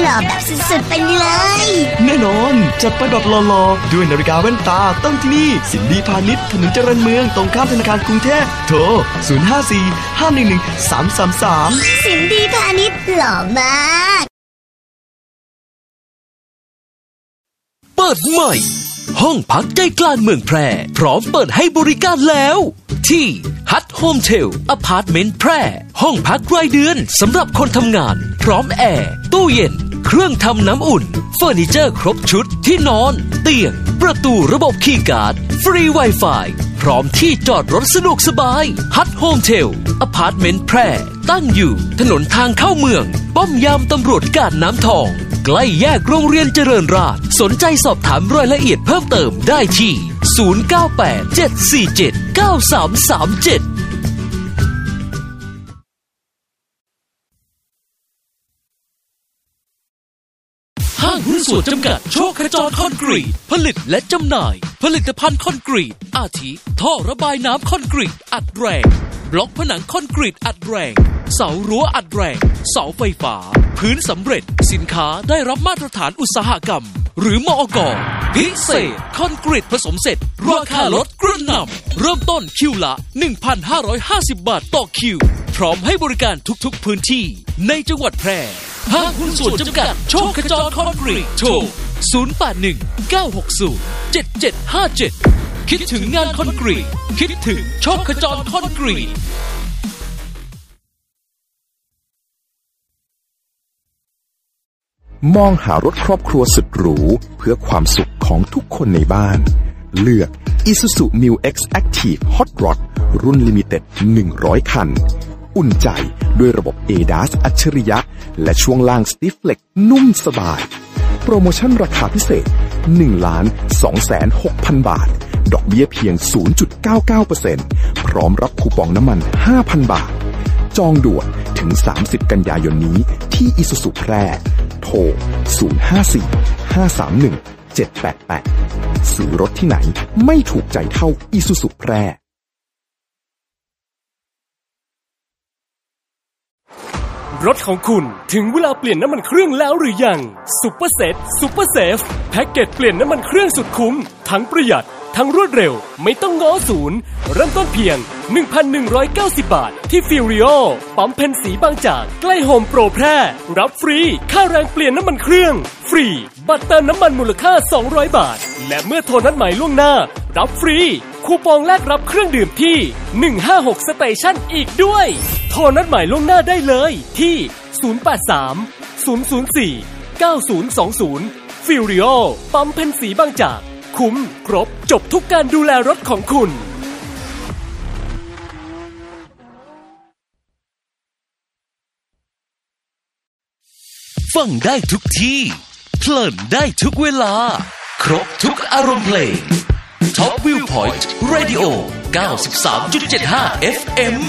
ล่อแบบสุดๆไปเลยแน่นอนจัดไปแบบหล่อๆด้วยนาฬิกาแว่นตาต้องที่นี่สินดีพาณิชย์ถนนเจริญเมืองตรงข้ามธนาคารกรุงเทพโทร054-511-333 สินดีพาณิชย์หล่อมากเปิดใหม่ห้องพักใจกลางเมืองแพร่พร้อมเปิดให้บริการแล้วที่ฮัทโฮมเทลอพาร์ตเมนต์แพร่ห้องพักรายเดือนสำหรับคนทำงานพร้อมแอร์ตู้เย็นเครื่องทำน้ำอุ่นเฟอร์นิเจอร์ครบชุดที่นอนเตียงประตูระบบคีย์การ์ดฟรี Wi-Fi พร้อมที่จอดรถสะดวกสบายฮัทโฮมเทลอพาร์ตเมนต์แพร่ตั้งอยู่ถนนทางเข้าเมืองป้อมยามตำรวจกาดน้ำทองใกล้แยกโรงเรียนเจริญราษฎร์สนใจสอบถามรายละเอียดเพิ่มเติมได้ที่0987479337ห้างหุ้นส่วนจำกัดโชคขจรคอนกรีตผลิตและจำหน่ายผลิตภัณฑ์คอนกรีตอาทิท่อระบายน้ำคอนกรีตอัดแรงบล็อกผนังคอนกรีตอัดแรงเสารั้วอัดแรงเสาไฟฟ้าพื้นสำเร็จสินค้าได้รับมาตรฐานอุตสาหกรรมหรือมอก.พิเศษคอนกรีตผสมเสร็จราคาลดกระหน่ำเริ่มต้นคิวละ 1,550 บาทต่อคิวพร้อมให้บริการทุกๆพื้นที่ในจังหวัดแพร่ห้างหุ้นส่วนจำกัดโชคขจรคอนกรีตโทร 081-960-7757 คิดถึงงานคอนกรีตคิดถึงโชคขจรคอนกรีตมองหารถครอบครัวสุดหรูเพื่อความสุขของทุกคนในบ้านเลือก Isuzu Mu X Active Hot Rod รุ่นลิมิเต็ด100 คันอุ่นใจด้วยระบบ ADAS อัจฉริยะและช่วงล่าง Stiff Flex นุ่มสบายโปรโมชั่นราคาพิเศษ 1,260,000 บาทดอกเบี้ยเพียง 0.99% พร้อมรับคูปองน้ำมัน 5,000 บาทจองด่วนถึง30 กันยายนนี้ที่ Isuzu แพร่โทร 054-531-788 ซื้อรถที่ไหนไม่ถูกใจเท่า Isuzu แพร่รถของคุณถึงเวลาเปลี่ยนน้ำมันเครื่องแล้วหรือยังซุปเปอร์เซตซุปเปอร์เซฟแพ็กเกจเปลี่ยนน้ำมันเครื่องสุดคุ้มทั้งประหยัดทั้งรวดเร็วไม่ต้องง้อศูนย์เริ่มต้นเพียง 1,190 บาทที่ฟิริโอปั๊มเพนสีบางจากใกล้โฮมโปรแพร่รับฟรีค่าแรงเปลี่ยนน้ำมันเครื่องฟรีบัตรเติมน้ำมันมูลค่า200 บาทและเมื่อโทรนัดหมายล่วงหน้ารับฟรีคูปองแลกรับเครื่องดื่มที่156สเตชันอีกด้วยโทรนัดหมายล่วงหน้าได้เลยที่083-004-9020ฟิริโอปั๊มเพนสีบางจากคุ้มครบจบทุกการดูแลรถของคุณฟังได้ทุกที่เพลินได้ทุกเวลาครบทุกอารมณ์เพลง Top Viewpoint Radio 93.75 FM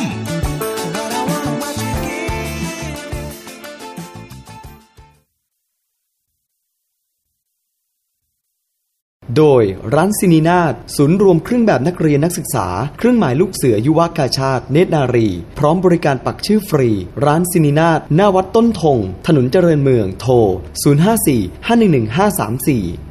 โดยร้านซินีนาฏศูนย์รวมเครื่องแบบนักเรียนนักศึกษาเครื่องหมายลูกเสือยุวกาชาติเนตรนารีพร้อมบริการปักชื่อฟรีร้านซินีนาฏหน้าวัดต้นธงถนนเจริญเมืองโทร 054-511-534